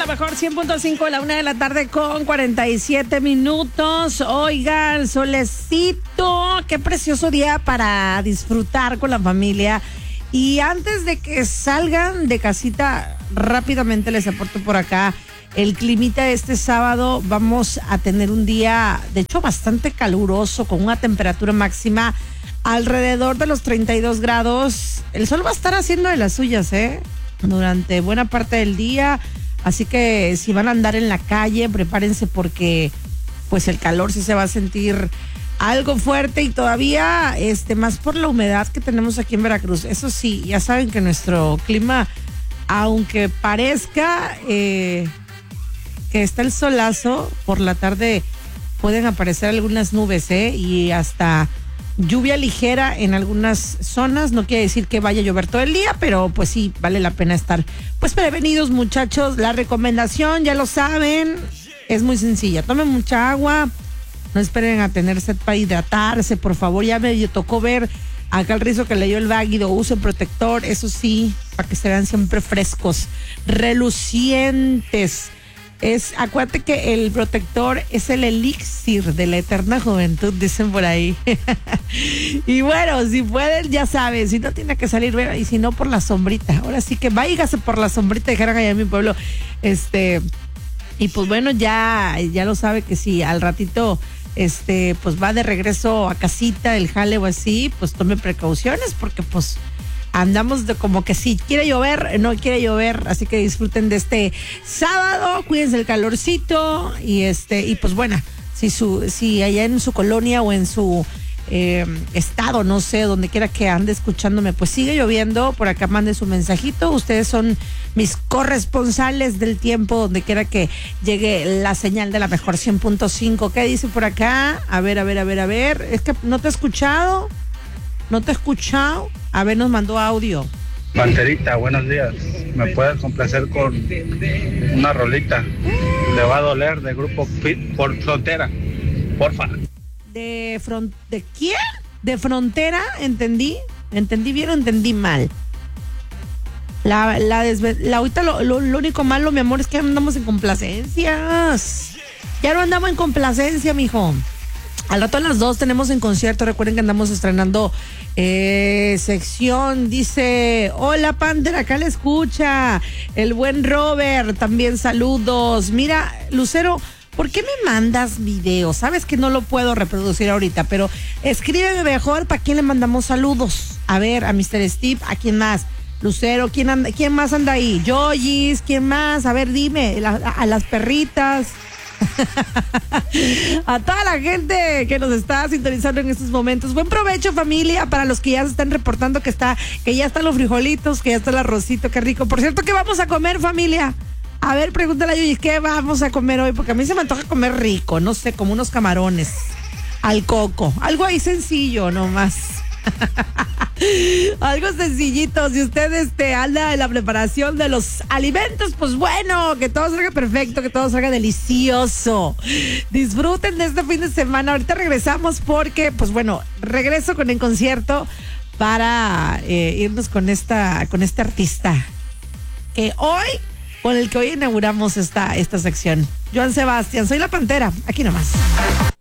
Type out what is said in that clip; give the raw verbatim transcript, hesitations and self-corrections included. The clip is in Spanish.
la mejor cien punto cinco, la una de la tarde con cuarenta y siete minutos. Oigan, solecito, qué precioso día para disfrutar con la familia. Y antes de que salgan de casita, rápidamente les aporto por acá el climita este sábado. Vamos a tener un día, de hecho, bastante caluroso, con una temperatura máxima alrededor de los treinta y dos grados. El sol va a estar haciendo de las suyas, ¿eh? Durante buena parte del día. Así que si van a andar en la calle, prepárense porque pues el calor sí se va a sentir algo fuerte y todavía este más por la humedad que tenemos aquí en Veracruz. Eso sí, ya saben que nuestro clima, aunque parezca eh, que está el solazo, por la tarde pueden aparecer algunas nubes, ¿eh? Y hasta lluvia ligera en algunas zonas. No quiere decir que vaya a llover todo el día, pero pues sí, vale la pena estar pues prevenidos, muchachos. La recomendación, ya lo saben, es muy sencilla. Tomen mucha agua, no esperen a tener sed para hidratarse, por favor. Ya me tocó ver acá el rizo que leyó el váguido. Usen protector, eso sí, para que se vean siempre frescos, relucientes. Es, acuérdate que el protector es el elixir de la eterna juventud, dicen por ahí. Y bueno, si pueden, ya saben, si no tiene que salir, y si no, por la sombrita. Ahora sí que váyase por la sombrita, dijeron allá en mi pueblo. Este, y pues bueno, ya, ya lo sabe que si al ratito, este, pues va de regreso a casita, el jale o así, pues tome precauciones, porque pues andamos de como que sí, quiere llover, no quiere llover, así que disfruten de este sábado, cuídense el calorcito y este, y pues bueno, si su, si allá en su colonia o en su eh, estado, no sé, donde quiera que ande escuchándome, pues sigue lloviendo, por acá mande su mensajito. Ustedes son mis corresponsales del tiempo, donde quiera que llegue la señal de la mejor cien punto cinco. ¿Qué dice por acá? A ver, a ver, a ver, a ver, es que no te he escuchado. ¿No te he escuchado? A ver, nos mandó audio. Panterita, buenos días. ¿Me puedes complacer con una rolita? Le va a doler, de grupo Fit por Frontera, porfa. ¿De, front ¿De quién? ¿De Frontera? ¿Entendí? ¿Entendí bien o entendí mal? La, la, la ahorita lo, lo, lo único malo, mi amor, es que andamos en complacencias. Ya no andamos en complacencia, mijo. Al rato a las dos tenemos en concierto. Recuerden que andamos estrenando eh, sección. Dice, hola Panther, acá le escucha el buen Robert, también saludos. Mira, Lucero, ¿por qué me mandas videos? Sabes que no lo puedo reproducir ahorita, pero escríbeme mejor para quién le mandamos saludos. A ver, a mister Steve, ¿a quién más? Lucero, ¿quién, anda, ¿quién más anda ahí? Joyis, ¿quién más? A ver, dime, la, a, a las perritas. A toda la gente que nos está sintonizando en estos momentos. Buen provecho, familia, para los que ya se están reportando que está, que ya están los frijolitos, que ya está el arrocito, qué rico. Por cierto, ¿qué vamos a comer, familia? A ver, pregúntale a Yuyi, ¿qué vamos a comer hoy? Porque a mí se me antoja comer rico, no sé, como unos camarones al coco, algo ahí sencillo nomás. Algo sencillito. Si usted este, anda en la preparación de los alimentos, pues bueno, que todo salga perfecto, que todo salga delicioso. Disfruten de este fin de semana. Ahorita regresamos porque, pues bueno, regreso con el concierto para eh, irnos con esta, con este artista que hoy, con el que hoy inauguramos esta, esta sección. Joan Sebastián, soy la Pantera, aquí nomás.